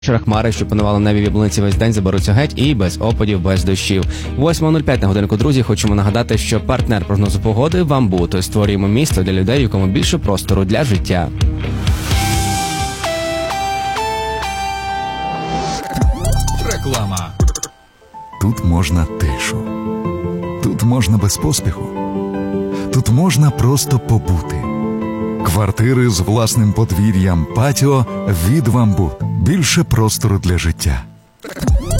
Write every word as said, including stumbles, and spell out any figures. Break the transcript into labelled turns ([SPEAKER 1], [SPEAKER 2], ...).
[SPEAKER 1] Вчора хмари, що панували в небі в Яблуниці весь день, заберуться геть і без опадів, без дощів. восьма нуль п'ять на годинку, друзі. Хочемо нагадати, що партнер прогнозу погоди «Вамбут». Створюємо місто для людей, в якому більше простору для життя.
[SPEAKER 2] Реклама.
[SPEAKER 3] Тут можна тишу. Тут можна без поспіху. Тут можна просто побути. Квартири з власним подвір'ям, патіо від «Вамбут». Більше простору для життя.